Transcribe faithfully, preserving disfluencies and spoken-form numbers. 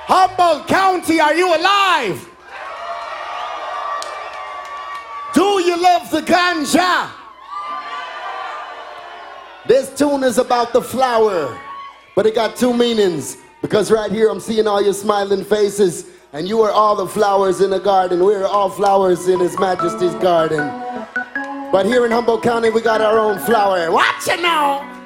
Humboldt County, are you alive? Do you love the ganja? This tune is about the flower, but it got two meanings. Because right here I'm seeing all your smiling faces, and you are all the flowers in the garden. We are all flowers in His Majesty's garden. But here in Humboldt County, we got our own flower. Watch it now!